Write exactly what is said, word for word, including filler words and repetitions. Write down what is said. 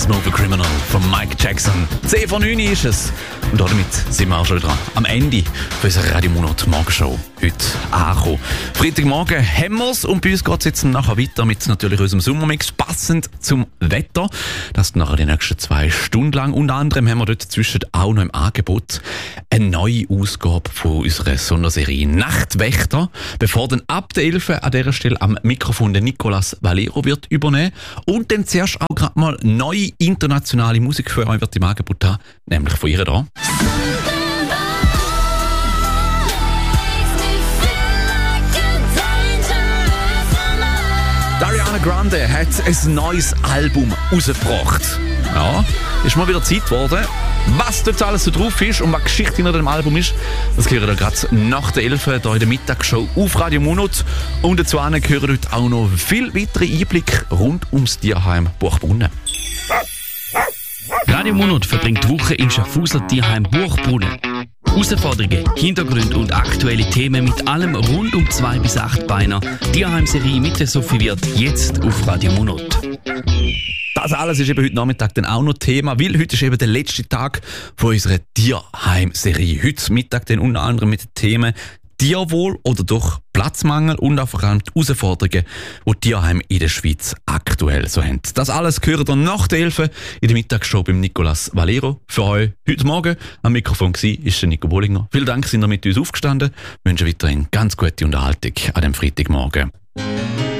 Know the Criminal von Mike Jackson. zehn vor neun ist es. Und damit sind wir auch schon wieder am Ende von unserer Radio Monat Morgenshow heute angekommen. Freitagmorgen haben wir es und bei uns geht es jetzt nachher weiter mit natürlich unserem Sommermix, passend zum Wetter. Das nachher die nächsten zwei Stunden lang. Unter anderem haben wir dort zwischen auch noch im Angebot eine neue Ausgabe von unserer Sonderserie Nachtwächter. Bevor dann ab der elf an dieser Stelle am Mikrofon der Nicolas Valero wird übernehmen. Und dann zuerst auch gerade mal neue internationale Musik für euch wird im Angebot haben, nämlich von ihr da. Ariana Grande hat ein neues Album rausgebracht. Ja, ist mal wieder Zeit geworden. Was dort alles so drauf ist und was Geschichte hinter dem Album ist, das hören wir gerade nach der elf hier in der Mittagsshow auf Radio Monat. Und dazu hören heute auch noch viel weitere Einblicke rund ums Tierheim Buchbrunnen. Radio Monat verbringt die Woche im Schaffhauser Tierheim Buchbrunnen. Herausforderungen, Hintergründe und aktuelle Themen mit allem rund um zwei bis acht Beiner. Tierheim-Serie mit der Sophie Wirth jetzt auf Radio Monat. Das alles ist eben heute Nachmittag dann auch noch Thema, weil heute ist eben der letzte Tag von unserer Tierheim-Serie. Heute Mittag dann unter anderem mit den Themen Tierwohl oder doch Platzmangel und auch vor allem die Herausforderungen, die Tierheim in der Schweiz aktuell so haben. Das alles gehört dann nach der elf in der Mittagsshow beim Nicolas Valero. Für euch heute Morgen am Mikrofon war ist der Nico Bollinger. Vielen Dank, sind ihr mit uns aufgestanden. Ich wünsche weiterhin ganz gute Unterhaltung an dem Freitagmorgen.